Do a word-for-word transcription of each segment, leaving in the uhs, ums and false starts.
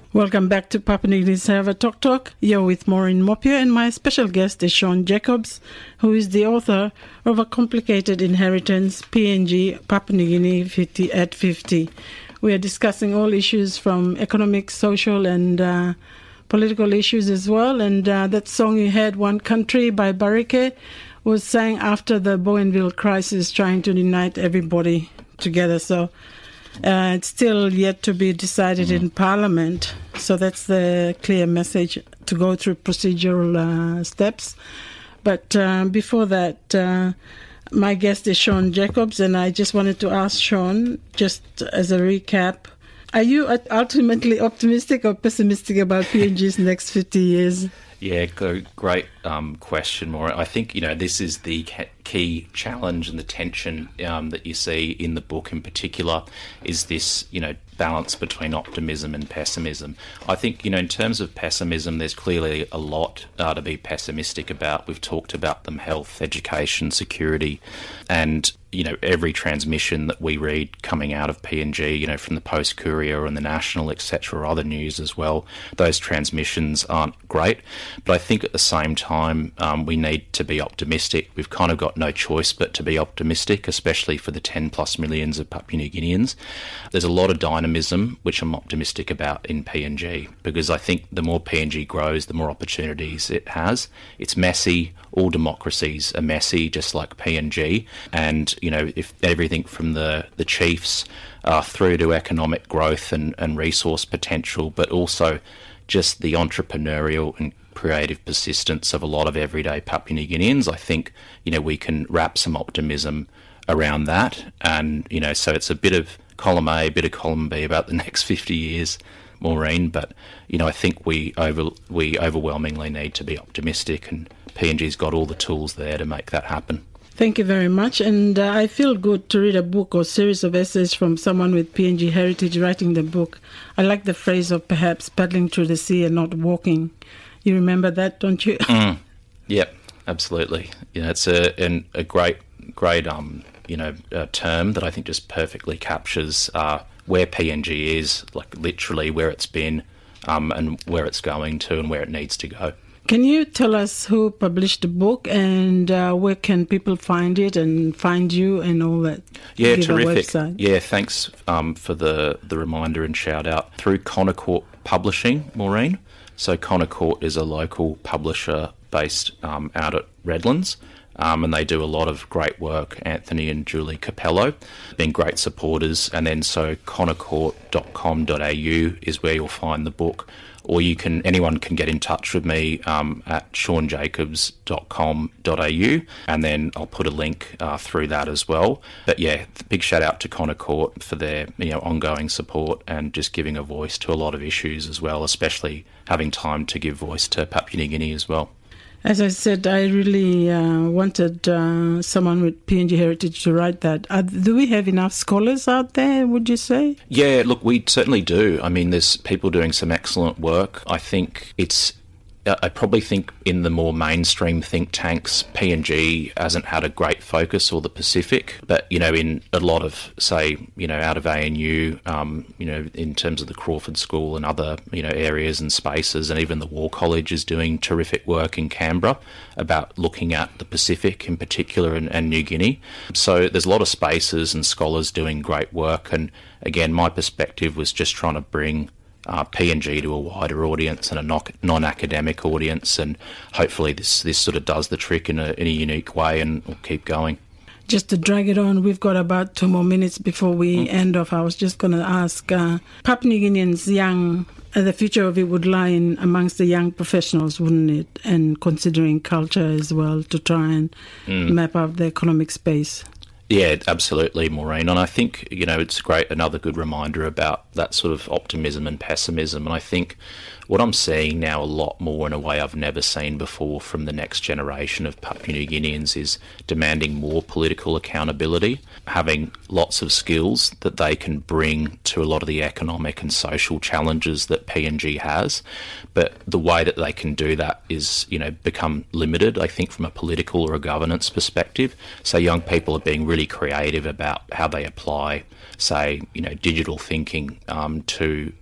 Welcome back to Papua New Guinea Server Talk Talk. You're with Maureen Mopio, and my special guest is Sean Jacobs, who is the author of A Complicated Inheritance, P N G, Papua New Guinea fifty at fifty. We are discussing all issues from economic, social, and uh, political issues as well. And uh, that song you heard, One Country by Barike, was sang after the Bougainville crisis, trying to unite everybody together. So Uh, it's still yet to be decided mm. in Parliament, so that's the clear message, to go through procedural uh, steps. But uh, before that, uh, my guest is Sean Jacobs, and I just wanted to ask Sean, just as a recap, are you ultimately optimistic or pessimistic about P N G's next fifty years? Yeah, great um, question, Maura. I think, you know, this is the key challenge and the tension um, that you see in the book in particular, is this, you know, balance between optimism and pessimism. I think, you know, in terms of pessimism, there's clearly a lot uh, to be pessimistic about. We've talked about them: health, education, security, and, you know, every transmission that we read coming out of P N G, you know, from the Post Courier and the National, et cetera, or other news as well, those transmissions aren't great. But I think at the same time, um, we need to be optimistic. We've kind of got no choice but to be optimistic, especially for the ten plus millions of Papua New Guineans. There's a lot of dynamism, which I'm optimistic about in P N G, because I think the more P N G grows, the more opportunities it has. It's messy. All democracies are messy, just like P N G. And, you know, if everything from the, the chiefs uh, through to economic growth and, and resource potential, but also just the entrepreneurial and creative persistence of a lot of everyday Papua New Guineans, I think, you know, we can wrap some optimism around that. And, you know, so it's a bit of column A, a bit of column B about the next fifty years, Maureen. But, you know, I think we over we overwhelmingly need to be optimistic, and P N G's got all the tools there to make that happen. Thank you very much. And uh, I feel good to read a book or series of essays from someone with P N G heritage writing the book. I like the phrase of perhaps paddling through the sea and not walking. You remember that, don't you? Mm. Yep, absolutely. You know, it's a an, a great, great um, you know, uh, term that I think just perfectly captures uh, where P N G is, like literally where it's been, um, and where it's going to and where it needs to go. Can you tell us who published the book, and uh, where can people find it and find you and all that? Yeah, terrific. Yeah, thanks um, for the, the reminder and shout out. Through Connor Court Publishing, Maureen. So Connor Court is a local publisher based um, out at Redlands, um, and they do a lot of great work. Anthony and Julie Capello, been great supporters. And then so connor court dot com dot a u is where you'll find the book. Or you can, anyone can get in touch with me um, at sean jacobs dot com dot a u, and then I'll put a link uh, through that as well. But yeah, big shout out to Connor Court for their, you know, ongoing support and just giving a voice to a lot of issues as well, especially having time to give voice to Papua New Guinea as well. As I said, I really uh, wanted uh, someone with P N G heritage to write that. Uh, do we have enough scholars out there, would you say? Yeah, look, we certainly do. I mean, there's people doing some excellent work. I think it's I probably think in the more mainstream think tanks, P N G hasn't had a great focus, or the Pacific. But, you know, in a lot of, say, you know, out of A N U, um, you know, in terms of the Crawford School and other, you know, areas and spaces, and even the War College is doing terrific work in Canberra about looking at the Pacific in particular, and, and New Guinea. So there's a lot of spaces and scholars doing great work. And again, my perspective was just trying to bring Uh, P N G to a wider audience and a non-academic audience, and hopefully this this sort of does the trick in a in a unique way, and we'll keep going. Just to drag it on, we've got about two more minutes before we mm. end off. I was just going to ask, uh, Papua New Guineans young, uh, the future of it would lie in amongst the young professionals, wouldn't it? And considering culture as well, to try and mm. map out the economic space. Yeah, absolutely, Maureen. And I think, you know, it's great, another good reminder about that sort of optimism and pessimism. And I think what I'm seeing now a lot more, in a way I've never seen before, from the next generation of Papua New Guineans, is demanding more political accountability, having lots of skills that they can bring to a lot of the economic and social challenges that P N G has. But the way that they can do that is, you know, become limited, I think, from a political or a governance perspective. So young people are being really creative about how they apply, say, you know, digital thinking um, to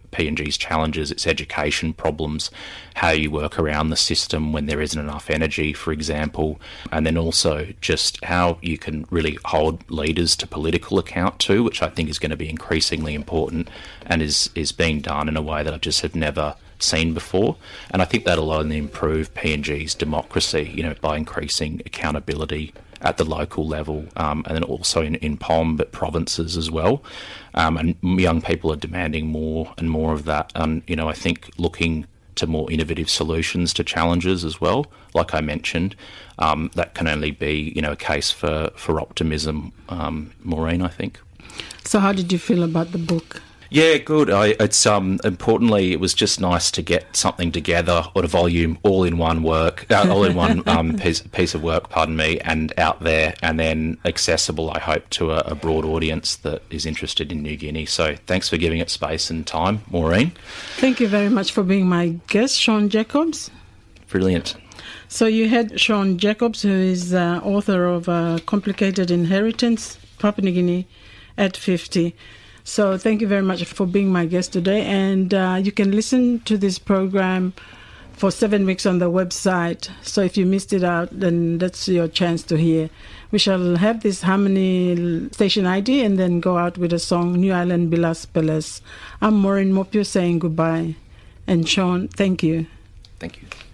P N G's challenges, its education problems, how you work around the system when there isn't enough energy, for example, and then also just how you can really hold leaders to political account too, which I think is going to be increasingly important and is, is being done in a way that I just have never seen before. And I think that'll only improve P N G's democracy, you know, by increasing accountability at the local level, um, and then also in, in P O M, but provinces as well. Um, and young people are demanding more and more of that. And, you know, I think looking to more innovative solutions to challenges as well, like I mentioned, um, that can only be, you know, a case for, for optimism, um, Maureen, I think. So how did you feel about the book? Yeah, good. I, it's um, importantly, it was just nice to get something together, or a volume, all in one work, uh, all in one um, piece, piece of work, pardon me, and out there, and then accessible, I hope, to a, a broad audience that is interested in New Guinea. So thanks for giving it space and time, Maureen. Thank you very much for being my guest, Sean Jacobs. Brilliant. So you had Sean Jacobs, who is uh, author of uh, Complicated Inheritance, Papua New Guinea at fifty. So thank you very much for being my guest today. And uh, you can listen to this program for seven weeks on the website. So if you missed it out, then that's your chance to hear. We shall have this Harmony station I D and then go out with a song, New Island Bilas Peles. I'm Maureen Mopio saying goodbye. And Sean, thank you. Thank you.